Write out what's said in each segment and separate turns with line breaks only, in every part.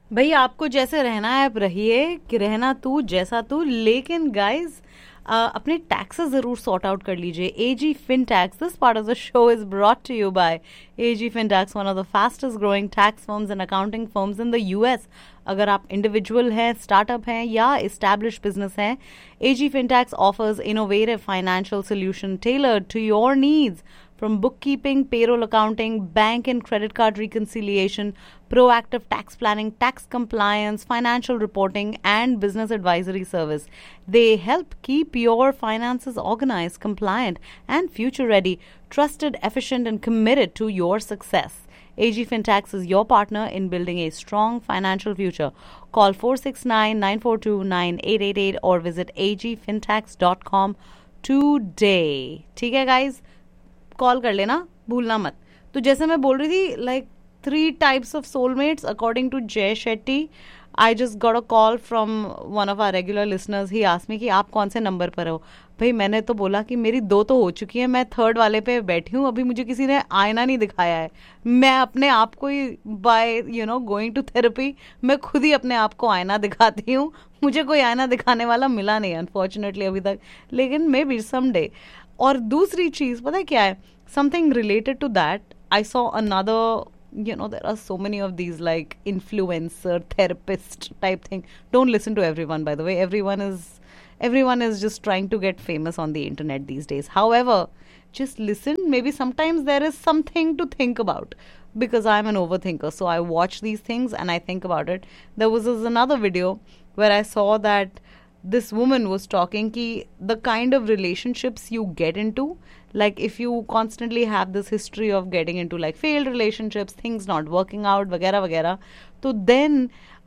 भाई आपको जैसे रहना है आप रहिए, कि रहना तू जैसा तू, लेकिन गाइस अपने टैक्सेस जरूर सॉर्ट आउट कर लीजिए. एजी fin tax, this part of the show is brought to you by AG fin tax, one of the fastest growing tax firms and accounting firms in the US. अगर आप individual हैं, startup हैं या establish business हैं, एजी fin tax offers innovative financial solution tailored to your needs. From bookkeeping, payroll accounting, bank and credit card reconciliation, proactive tax planning, tax compliance, financial reporting, and business advisory service. They help keep your finances organized, compliant, and future ready, trusted, efficient, and committed to your success. AG FinTax is your partner in building a strong financial future. Call 469-942-9888 or visit agfintax.com today. ठीक है guys? Call कर लेना, भूलना मत. तो जैसे मैं बोल रही थी, like 3 types of soulmates according to जय Shetty. I just got a call from one of our regular listeners. He asked me कि आप कौन से नंबर पर हो. भाई मैंने तो बोला कि मेरी 2 तो हो चुकी है, मैं 3rd वाले पे बैठी हूँ. अभी मुझे किसी ने आईना नहीं दिखाया है. मैं अपने आप को ही बाय गोइंग टू थेरेपी, मैं खुद ही अपने आप को आईना दिखाती हूँ. मुझे कोई आईना दिखाने वाला मिला नहीं अनफॉर्चुनेटली अभी तक, लेकिन मे बी समडे. और दूसरी चीज पता है क्या है, something related to that. I saw another, there are so many of these like influencer therapist type thing. Don't listen to everyone, by the way. Everyone is just trying to get famous on the internet these days. However, just listen. Maybe sometimes there is something to think about, because I'm an overthinker, so I watch these things and I think about it. There was this another video where I saw that this woman was talking ki the kind of relationships you get into, like if you constantly have this history of getting into like failed relationships, things not working out, vagera vagera, so then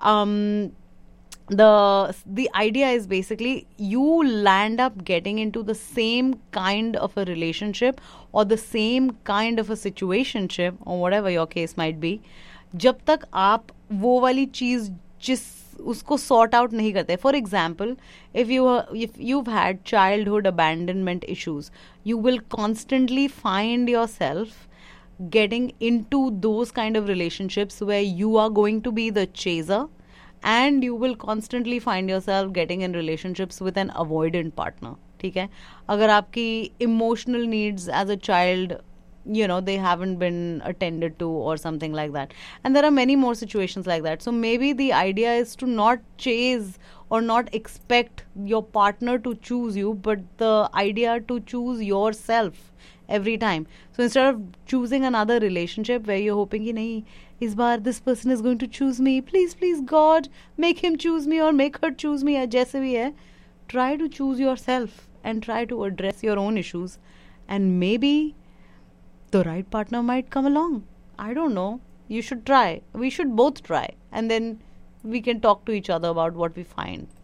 the idea is basically you land up getting into the same kind of a relationship or the same kind of a situationship or whatever your case might be, जब तक आप वो वाली चीज जिस उसको sort out नहीं करते. For example, if you've had childhood abandonment issues, you will constantly find yourself getting into those kind of relationships where you are going to be the chaser, and you will constantly find yourself getting in relationships with an avoidant partner. ठीक है, अगर आपकी emotional needs as a child they haven't been attended to or something like that, and there are many more situations like that. So maybe the idea is to not chase or not expect your partner to choose you, but the idea to choose yourself every time. So instead of choosing another relationship where you're hoping ki nahi, is baar this person is going to choose me, please God make him choose me or make her choose me, jaise bhi hai, try to choose yourself and try to address your own issues, and maybe the right partner might come along. I don't know. You should try. We should both try. And then we can talk to each other about what we find.